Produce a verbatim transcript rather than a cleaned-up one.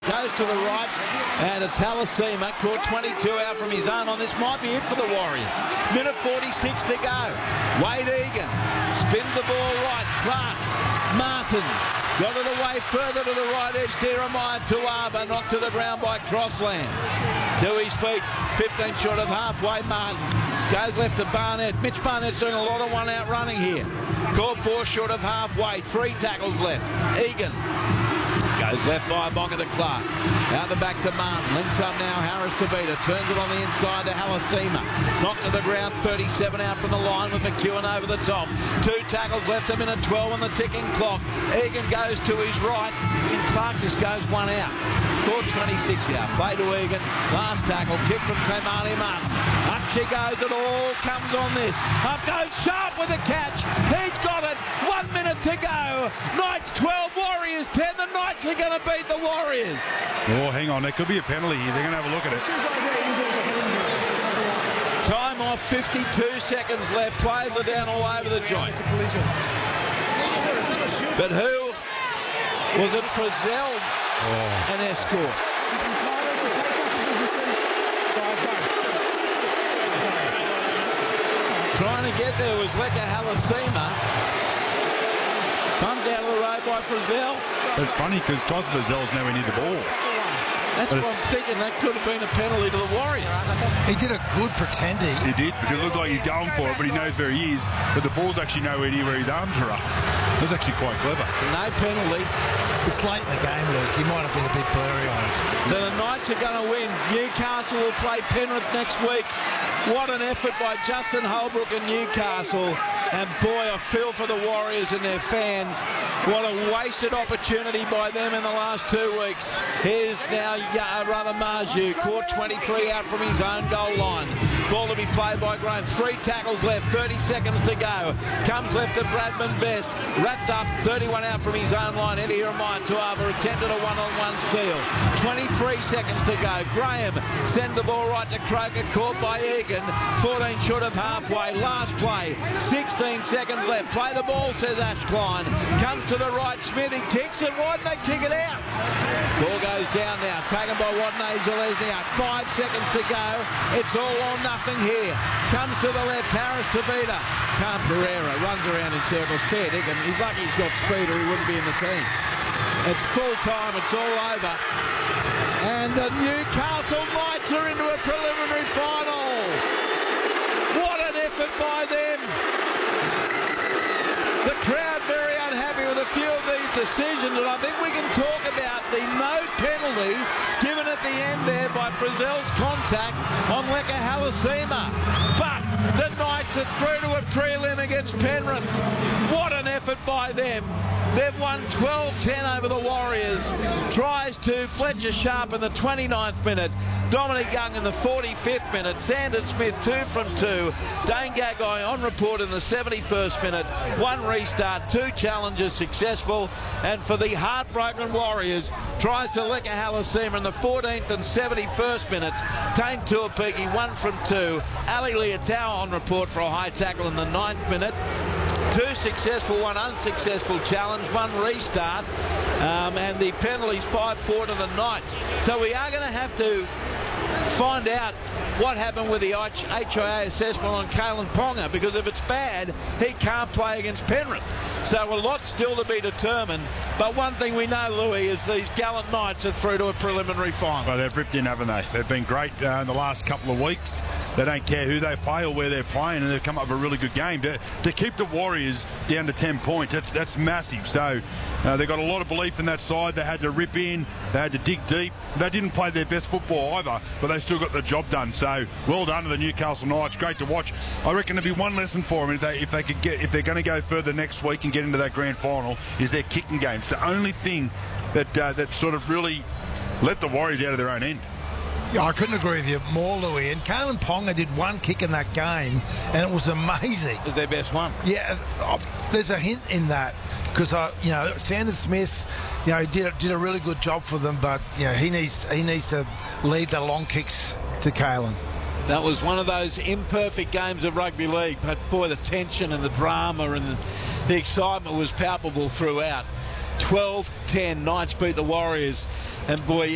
goes to the right, and it's Halasima, caught twenty-two out from his own on. This might be it for the Warriors. Minute forty-six to go. Wade Egan spins the ball right. Clark, Martin, got it away further to the right edge. Jeremiah Tuaba knocked to the ground by Crossland. To his feet, fifteen short of halfway. Martin goes left to Barnett. Mitch Barnett's doing a lot of one out running here. Caught four short of halfway. Three tackles left. Egan goes left by Bonga to Clark. Out the back to Martin. Links up now. Harris to Beta. Turns it on the inside to Halasima. Knocked to the ground. thirty-seven out from the line with McEwen over the top. Two tackles left. A minute twelve on the ticking clock. Egan goes to his right. And Clark just goes one out. Caught twenty-six out. Play to Egan. Last tackle. Kick from Tamani Martin. Up she goes. It all comes on this. Up goes Sharp with a catch. He's got it. One minute to go. Knights twelve, Warriors ten. The Knights are going to beat the Warriors. Oh, hang on. There could be a penalty here. They're going to have a look at it. Time off. fifty-two seconds left. Players are down all over the joint. But who? Was it Frizzell? Oh. And Escort. Trying to get there was Leka Halasima. Pumped out of the road by Frizzell. It's funny because Toz Frizzell's nowhere near the ball. That's what I'm thinking. That could have been a penalty to the Warriors. He did a good pretending. He did, but it looked like he's going for it, but he knows where he is. But the ball's actually nowhere near where his arms are up. That's actually quite clever. No penalty. It's late in the game, Luke. He might have been a bit blurry on it. So the Knights are going to win. Newcastle will play Penrith next week. What an effort by Justin Holbrook and Newcastle. And boy, I feel for the Warriors and their fans. What a wasted opportunity by them in the last two weeks. Here's now uh, rather Marju, caught twenty-three out from his own goal line. Ball to be played by Graham. Three tackles left, thirty seconds to go. Comes left to Bradman Best. Wrapped up, thirty-one out from his own line. Eddie Jeremiah Tuaba attempted a one-on-one steal. twenty-three seconds to go. Graham send the ball right to Croker, caught by Egan. fourteen short of halfway. Last play, sixteen seconds left. Play the ball, says Ash Klein. Comes to the right, Smithy kicks it right, they kick it out. Ball goes down now, taken by Watney Zalesnia. Five seconds to go. It's all or nothing here. Comes to the left, Harris to Beta. Khan Pereira runs around in circles. Fair dinkum. He's lucky he's got speed or he wouldn't be in the team. It's full time, it's all over. And the Newcastle Knights are into a preliminary final. What an effort by them. The crowd very unhappy with a few of these decisions, and I think we can talk about the no penalty given at the end there by Frizzell's contact on Leka Halasima. But the Knights are through to a prelim against Penrith. What an effort by them. They've won twelve ten over the Warriors. Tries to Fletcher Sharp in the twenty-ninth minute. Dominic Young in the forty-fifth minute. Sandon Smith two from two. Dane Gagai on report in the seventy-first minute. One restart, two challenges successful. And for the heartbroken Warriors, tries to Leka Halasima in the fourteenth and seventy-first minutes. Tane Tuapiki one from two. Ali Leotau on report for a high tackle in the ninth minute. Two successful, one unsuccessful challenge, one restart, um, and the penalties five four to the Knights. So we are going to have to find out what happened with the H I A assessment on Kalen Ponga, because if it's bad, he can't play against Penrith. So a lot still to be determined. But one thing we know, Louis, is these gallant Knights are through to a preliminary final. Well, they've ripped in, haven't they? They've been great uh, in the last couple of weeks. They don't care who they play or where they're playing, and they've come up with a really good game. To, to keep the Warriors down to ten points, that's, that's massive. So uh, they've got a lot of belief in that side. They had to rip in. They had to dig deep. They didn't play their best football either, but they still got the job done. So well done to the Newcastle Knights. Great to watch. I reckon there'll be one lesson for them if they, if they could get, if they're going to go further next week and get into that grand final, is their kicking game. It's the only thing that uh, that sort of really let the Warriors out of their own end. Yeah, I couldn't agree with you more, Louis. And Kalen Ponga did one kick in that game, and it was amazing. It was their best one. Yeah, uh, there's a hint in that because uh, you know Sandon Smith, you know, did did a really good job for them, but you know he needs he needs to lead the long kicks to Kalen. That was one of those imperfect games of rugby league, but boy, the tension and the drama and the, the excitement was palpable throughout. twelve ten, Knights beat the Warriors, and boy.